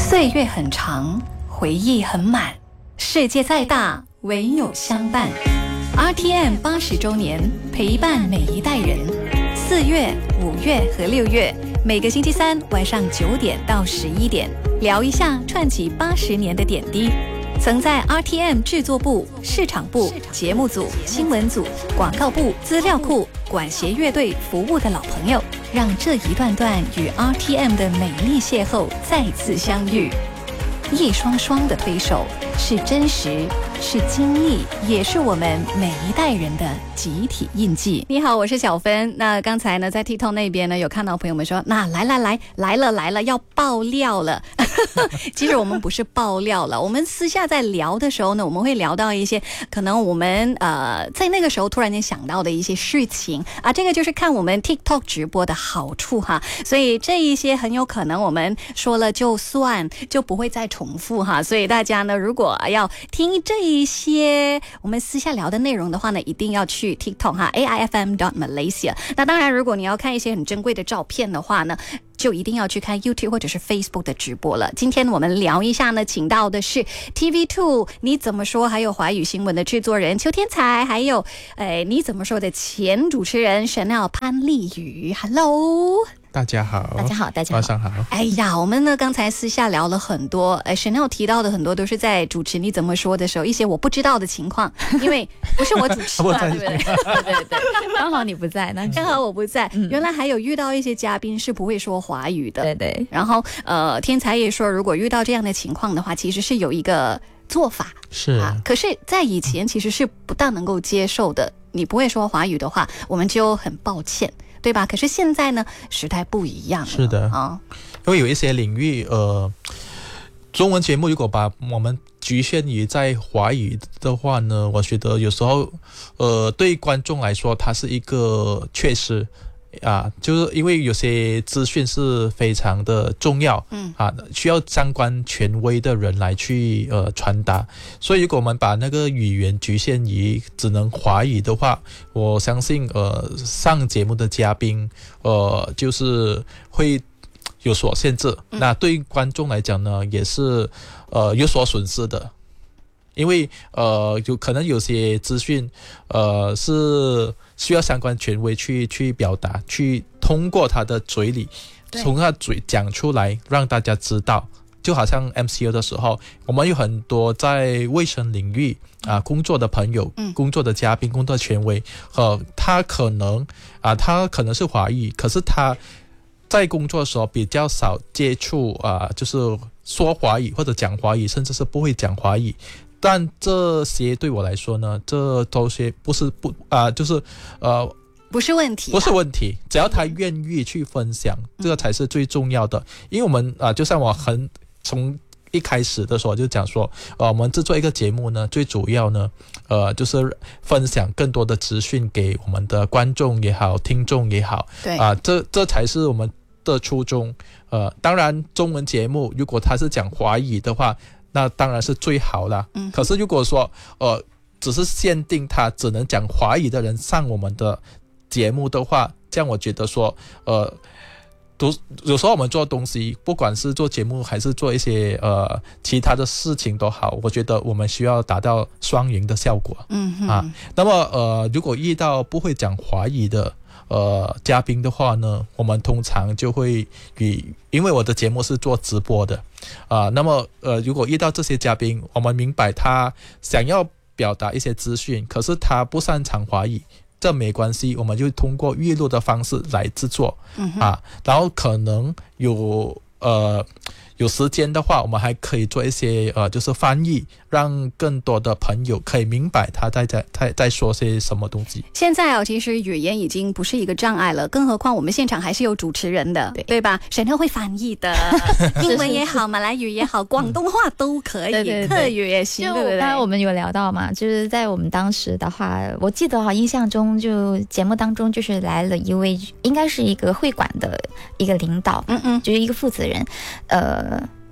岁月很长，回忆很满，世界再大，唯有相伴。RTM 80周年，陪伴每一代人。4月、5月和6月，每个星期三晚上9点到11点，聊一下串起80年的点滴。曾在 RTM 制作部、市场部、节目组、新闻组、广告部、资料库、管弦乐队服务的老朋友，让这一段段与 RTM 的美丽邂逅再次相遇。一双双的推手，是真实，是经历，也是我们每一代人的集体印记。你好，我是小芬。那刚才呢，在 TikTok 那边呢，有看到朋友们说，那来了，要爆料了。其实我们不是爆料了，我们私下在聊的时候呢，我们会聊到一些可能我们在那个时候突然间想到的一些事情啊，这个就是看我们 TikTok 直播的好处哈。所以这一些很有可能我们说了就算，就不会再重复哈。所以大家呢，如果要听这一些我们私下聊的内容的话呢，一定要去 TikTok 哈 AIFM.Malaysia。那当然，如果你要看一些很珍贵的照片的话呢，就一定要去看 YouTube 或者是 Facebook 的直播了。今天我们聊一下呢，请到的是 TV2 你怎么说，还有华语新闻的制作人邱天才，还有你怎么说的前主持人 Chanel 潘丽宇。 Hello， 大家好， 大家好，大家好， 晚上好。 哎呀，我们呢刚才私下聊了很多，Chanel 提到的很多都是在主持你怎么说的时候一些我不知道的情况，因为不是我主持嘛，对不对？对， 刚好你不在，那刚好我不在。原来还有遇到一些嘉宾是不会说华语的， 对。 然后天才也说，如果遇到这样的情况的话，其实是有一个做法， 是啊，可是在以前其实是不大能够接受的。你不会说华语的话，我们就很抱歉，对吧？可是现在呢，时代不一样了。 是的啊， 因为有一些领域，中文节目如果把我们局限于在华语的话呢，我觉得有时候，对观众来说，它是一个缺失。啊，就是因为有些资讯是非常的重要，需要相关权威的人来去传达，所以如果我们把那个语言局限于只能华语的话，我相信上节目的嘉宾就是会有所限制，那对观众来讲呢，也是有所损失的。因为有可能有些资讯是需要相关权威去表达，去通过他的嘴里，从他嘴讲出来，让大家知道。就好像 MCO 的时候，我们有很多在卫生领域工作的朋友，工作的嘉宾，工作的权威，他可能是华裔，可是他在工作的时候比较少接触就是说华语或者讲华语，甚至是不会讲华语。但这些对我来说呢，这都是不是问题，不是问题，只要他愿意去分享，这个才是最重要的。因为我们就像我从一开始的时候就讲说，我们制作一个节目呢，最主要呢，就是分享更多的资讯给我们的观众也好，听众也好， 对这才是我们的初衷。当然，中文节目如果他是讲华语的话，那当然是最好啦。可是如果说只是限定他只能讲华语的人上我们的节目的话，这样我觉得说有时候我们做东西，不管是做节目还是做一些其他的事情都好，我觉得我们需要达到双赢的效果。那么如果遇到不会讲华语的嘉宾的话呢，我们通常就会因为我的节目是做直播的那么如果遇到这些嘉宾，我们明白他想要表达一些资讯，可是他不擅长华语，这没关系，我们就通过预录的方式来制作然后可能有时间的话，我们还可以做一些就是翻译，让更多的朋友可以明白他在说些什么东西。 现在其实语言已经不是一个障碍了，更何况我们现场还是有主持人的， 对吧？谁都会翻译的，英文也好，马来语也好，广东话都可以， 对客语也行，对不对？ 刚才我们有聊到嘛，就是在我们当时的话，我记得印象中就节目当中就是来了一位应该是一个会馆的一个领导，就是一个负责人，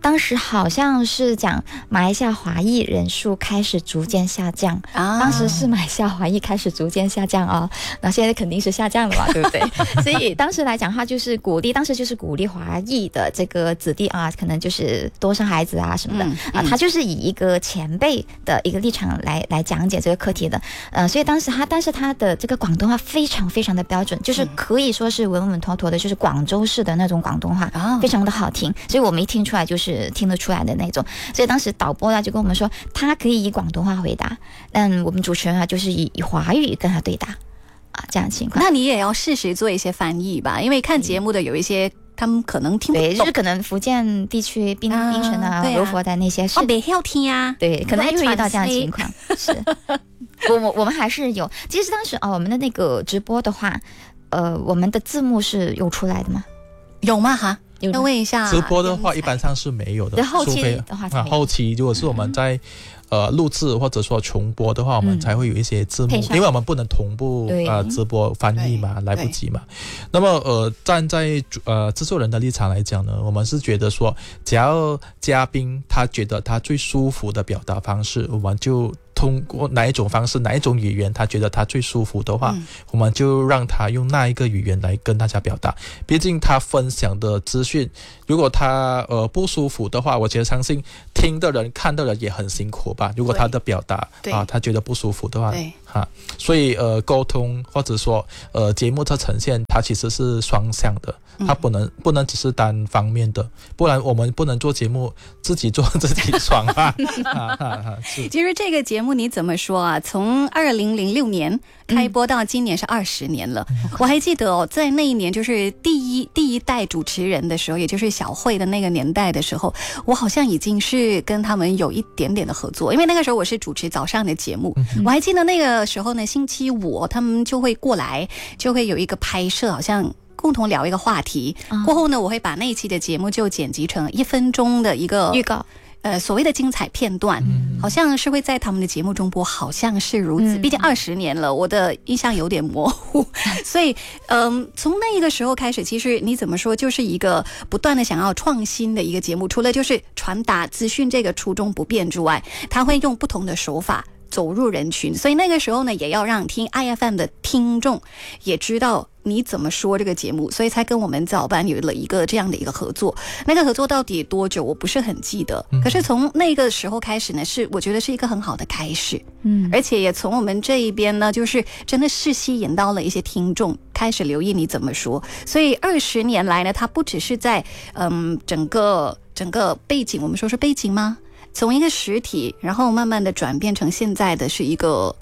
当时好像是讲马来西亚华裔人数开始逐渐下降啊，当时是马来西亚华裔开始逐渐下降哦，那现在肯定是下降了嘛，对不对？所以当时来讲的话，就是当时就是鼓励华裔的这个子弟啊，可能就是多生孩子啊什么的啊，他就是以一个前辈的一个立场来讲解这个课题的，所以当时但是他的这个广东话非常非常的标准，就是可以说是稳稳妥妥的，就是广州式的那种广东话，非常的好听，所以我们一听出来就是听得出来的那种。所以当时导播就跟我们说，他可以以广东话回答，但我们主持人就是以华语跟他对答啊，这样的情况。 那你也要适时做一些翻译吧，因为看节目的有一些他们可能听不懂， 对，就是可能福建地区槟城啊、柔佛的那些是没要听啊， 对，可能会遇到这样的情况。是，我们还是有。其实当时我们的那个直播的话，我们的字幕是有出来的吗？ 有吗？哈，要问一下。 直播的话，一般上是没有的。 后期的话， 后期如果是我们在录制或者说重播的话，我们才会有一些字幕，因为我们不能同步直播翻译嘛，来不及嘛。那么站在制作人的立场来讲呢，我们是觉得说，只要嘉宾他觉得他最舒服的表达方式，我们就通过哪一种方式，哪一种语言他觉得他最舒服的话，我们就让他用那一个语言来跟大家表达。毕竟他分享的资讯，如果他不舒服的话，我觉得相信听的人看的人也很辛苦吧。如果他的表达他觉得不舒服的话，所以沟通或者说节目的呈现，它其实是双向的，它不能只是单方面的，不然我们不能做节目自己做自己爽啊。 其实这个节目你怎么说啊？从2006年开播到今年是20年了。我还记得在那一年就是第一代主持人的时候，也就是小慧的那个年代的时候，我好像已经是跟他们有一点点的合作，因为那个时候我是主持早上的节目。我还记得那个时候呢，星期五他们就会过来，就会有一个拍摄，好像共同聊一个话题。过后呢，我会把那一期的节目就剪辑成1分钟的一个预告。 所谓的精彩片段，好像是会在他们的节目中播，好像是如此。毕竟20年了，我的印象有点模糊，所以从那个时候开始，其实你怎么说，就是一个不断的想要创新的一个节目。除了就是传达资讯这个初衷不变之外，他会用不同的手法走入人群，所以那个时候呢，也要让听 IFM 的听众也知道你怎么说这个节目，所以才跟我们早班有了一个这样的一个合作。那个合作到底多久我不是很记得，可是从那个时候开始呢，我觉得是一个很好的开始。而且也从我们这一边呢，就是真的是吸引到了一些听众开始留意你怎么说。所以20年来呢，它不只是在整个背景，我们说是背景吗？从一个实体，然后慢慢的转变成现在的是一个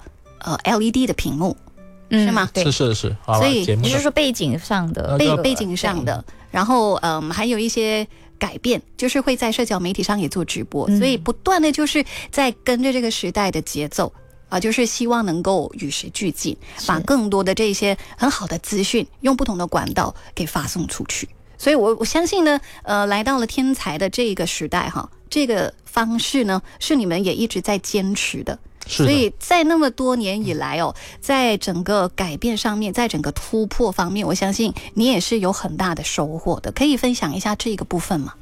LED 的屏幕，是吗？ 对， 是。 所以就是说背景上的背景上的，然后还有一些改变，就是会在社交媒体上也做直播，所以不断的就是在跟着这个时代的节奏就是希望能够与时俱进，把更多的这些很好的资讯用不同的管道给发送出去。所以我相信呢，来到了天才的这个时代这个方式呢，是你们也一直在坚持的。所以在那么多年以来在整个改变上面，在整个突破方面，我相信你也是有很大的收获的。可以分享一下这个部分吗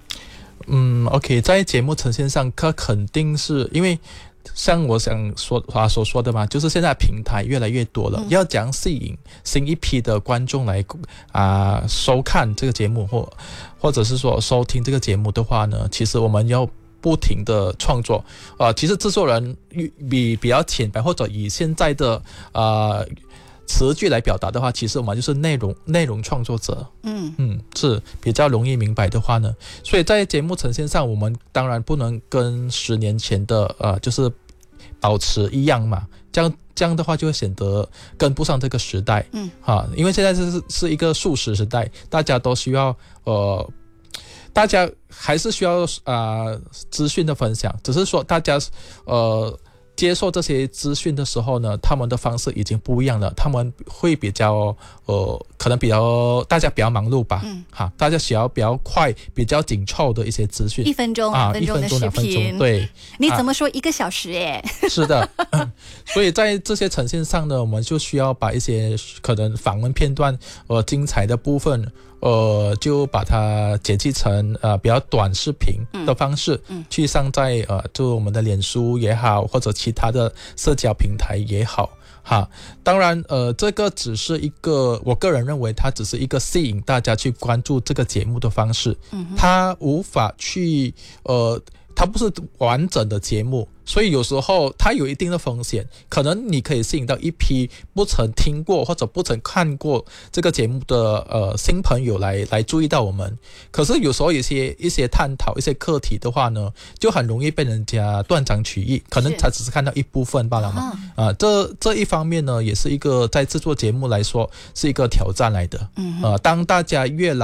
？OK， 在节目呈现上，它肯定是因为像我所说的嘛，就是现在平台越来越多了，要讲吸引新一批的观众来收看这个节目，或者是说收听这个节目的话呢，其实我们要不停的创作。其实制作人比较浅白，或者以现在的词句来表达的话，其实我们就是内容创作者。是比较容易明白的话呢，所以在节目呈现上，我们当然不能跟10年前的就是保持一样嘛，这样的话就会显得跟不上这个时代。因为现在是一个速食时代，大家都需要大家还是需要资讯的分享，只是说大家接受这些资讯的时候呢，他们的方式已经不一样了，他们会比较可能大家比较忙碌吧。大家需要比较快比较紧凑的一些资讯，1 分钟2分钟的视频， 对， 你怎么说1个小时耶？ 是的。所以在这些呈现上呢，我们就需要把一些可能访问片段精彩的部分就把它剪辑成比较短视频的方式，去上在就我们的脸书也好，或者其他的社交平台也好。当然这个只是一个，我个人认为它只是一个吸引大家去关注这个节目的方式，它无法去它不是完整的节目，所以有时候它有一定的风险，可能你可以吸引到一批不曾听过或者不曾看过这个节目的新朋友来注意到我们。可是有时候一些探讨一些课题的话呢，就很容易被人家断章取义，可能他只是看到一部分罢了嘛。这一方面呢，也是一个在制作节目来说是一个挑战来的。当大家越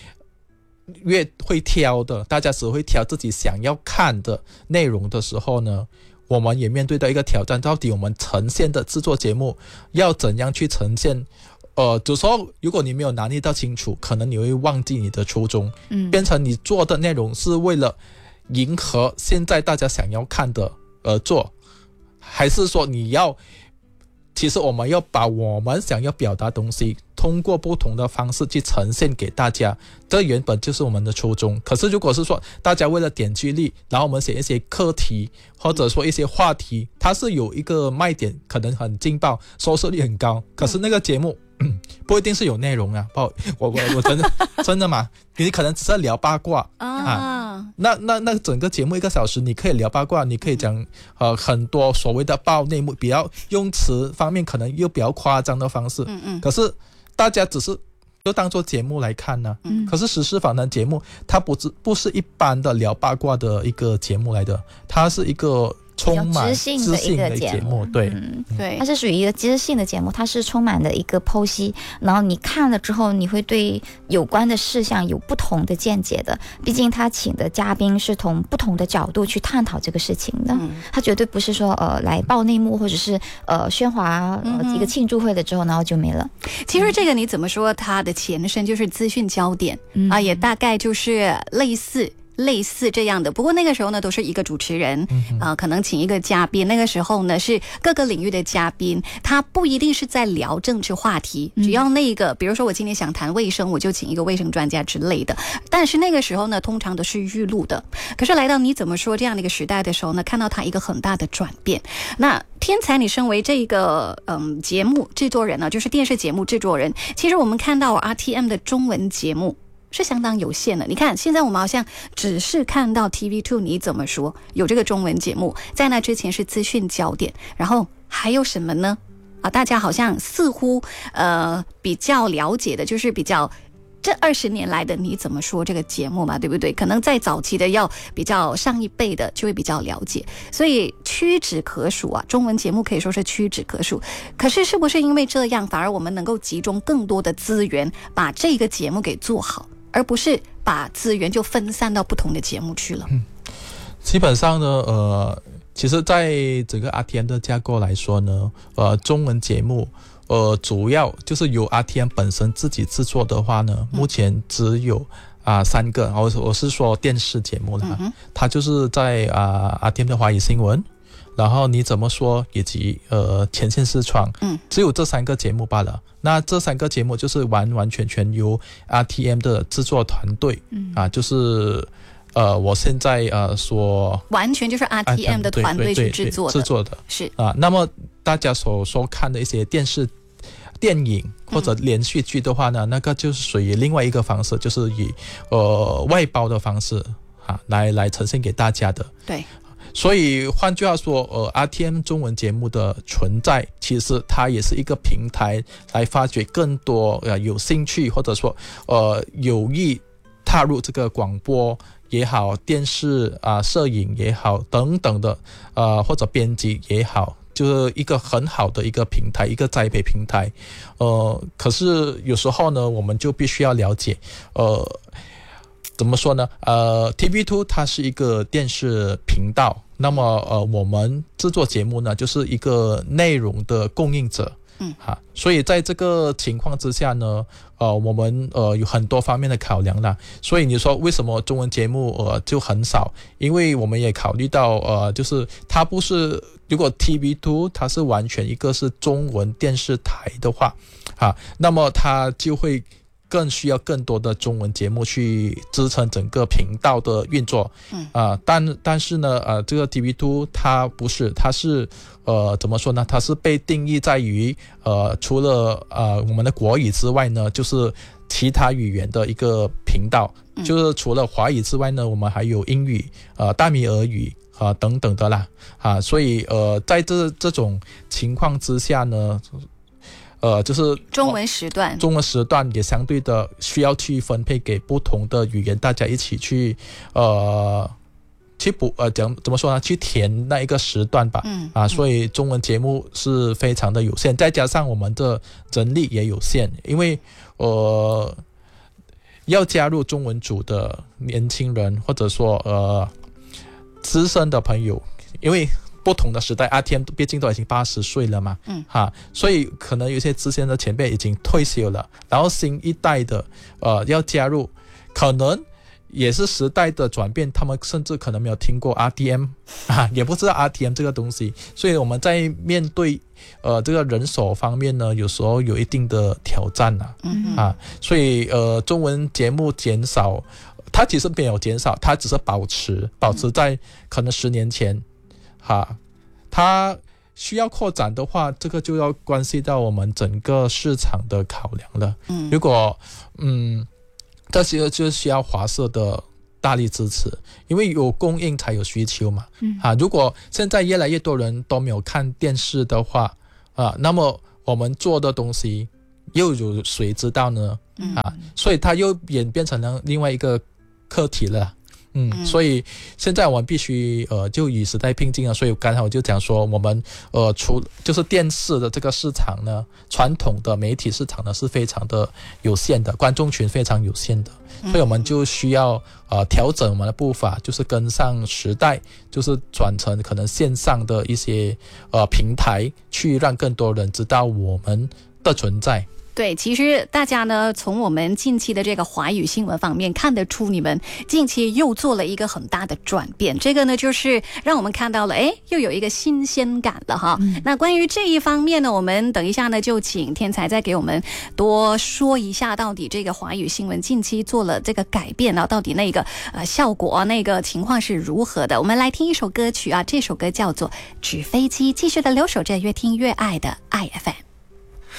会挑的，大家只会挑自己想要看的内容的时候呢，我们也面对到一个挑战，到底我们呈现的制作节目要怎样去呈现。有时候如果你没有拿捏到清楚，可能你会忘记你的初衷，变成你做的内容是为了迎合现在大家想要看的而做，还是说其实我们要把我们想要表达的东西通过不同的方式去呈现给大家，这原本就是我们的初衷。可是如果是说大家为了点击率，然后我们写一些课题或者说一些话题，它是有一个卖点，可能很劲爆，收视率很高，可是那个节目不一定是有内容啊。我真的嘛，你可能只是聊八卦那整个节目1个小时，你可以聊八卦，你可以讲很多所谓的爆内幕，比较用词方面可能又比较夸张的方式。可是大家只是就当做节目来看呢。可是时事访谈节目它不是一般的聊八卦的一个节目来的，它是一个充满知性的一个节目。对， 它是属于一个知性的节目，它是充满了一个剖析，然后你看了之后你会对有关的事项有不同的见解的，毕竟他请的嘉宾是从不同的角度去探讨这个事情的，他绝对不是说来爆内幕或者是喧哗一个庆祝会了之后然后就没了。 其实这个你怎么说，它的前身就是资讯焦点也大概就是类似这样的，不过那个时候呢都是一个主持人可能请一个嘉宾，那个时候呢是各个领域的嘉宾，他不一定是在聊政治话题，只要那个比如说我今天想谈卫生，我就请一个卫生专家之类的，但是那个时候呢通常都是预录的。可是来到你怎么说这样的一个时代的时候呢，看到它一个很大的转变。那天才你身为这个节目制作人呢，就是电视节目制作人，其实我们看到 RTM 的中文节目是相当有限的。你看现在我们好像只是看到 TV2 你怎么说有这个中文节目，在那之前是资讯焦点，然后还有什么呢？大家好像似乎比较了解的就是比较这20年来的你怎么说这个节目嘛，对不对？可能在早期的要比较上一辈的就会比较了解，所以屈指可数中文节目可以说是屈指可数。可是是不是因为这样反而我们能够集中更多的资源把这个节目给做好，而不是把资源就分散到不同的节目去了？ 基本上呢其实在整个 RTM 的架构来说呢中文节目主要就是由 RTM 本身自己制作的话呢，目前只有3个，我是说电视节目了，它就是在RTM 的华语新闻，然后你怎么说以及前线视窗，只有这3个节目罢了。那这3个节目就是完完全全由 RTM 的制作团队就是我现在完全就是 RTM 的团队去制作的是那么大家所看的一些电影或者连续剧的话呢，那个就是属于另外一个方式，就是以外包的方式来呈现给大家的。 对， 所以换句话说RTM 中文节目的存在，其实它也是一个平台来发掘更多有兴趣或者说有意踏入这个广播也好，电视摄影也好等等的或者编辑也好，就是一个很好的一个平台，一个栽培平台。可是有时候呢，我们就必须要了解怎么说呢TV2 它是一个电视频道，那么我们制作节目呢就是一个内容的供应者。所以在这个情况之下呢我们有很多方面的考量啦。所以你说为什么中文节目就很少，因为我们也考虑到就是它不是，如果 TV2 它是完全一个是中文电视台的话那么它就会更需要更多的中文节目去支撑整个频道的运作。但是呢，这个 TV2 它不是，它是怎么说呢？它是被定义在于除了我们的国语之外呢，就是其他语言的一个频道。就是除了华语之外呢，我们还有英语、大米俄语等等的啦。所以在这种情况之下呢，就是中文时段也相对的需要去分配给不同的语言，大家一起去补怎么说呢？去填那一个时段吧。所以中文节目是非常的有限，再加上我们的人力也有限，因为要加入中文组的年轻人，或者说资深的朋友，因为不同的时代 RTM 毕竟都已经80岁了嘛，所以可能有些资深的前辈已经退休了，然后新一代的要加入，可能也是时代的转变，他们甚至可能没有听过 RTM 也不知道 RTM 这个东西，所以我们在面对这个人手方面呢，有时候有一定的挑战所以中文节目减少，它其实没有减少，它只是保持在可能10年前。它需要扩展的话，这个就要关系到我们整个市场的考量了。如果这些就需要华社的大力支持，因为有供应才有需求嘛。如果现在越来越多人都没有看电视的话，那么我们做的东西又有谁知道呢？所以它又演变成了另外一个课题了。所以现在我们必须就与时代并进了。所以刚才我就讲说，我们就是电视的这个市场呢，传统的媒体市场呢是非常的有限的，观众群非常有限的，所以我们就需要调整我们的步伐，就是跟上时代，就是转成可能线上的一些平台，去让更多人知道我们的存在。 对，其实大家呢，从我们近期的这个华语新闻方面看得出，你们近期又做了一个很大的转变。这个呢，就是让我们看到了，又有一个新鲜感了哈。那关于这一方面呢，我们等一下呢，就请天才再给我们多说一下，到底这个华语新闻近期做了这个改变啊，到底那个效果那个情况是如何的？我们来听一首歌曲啊，这首歌叫做《纸飞机》，继续的留守着越听越爱的爱 FM。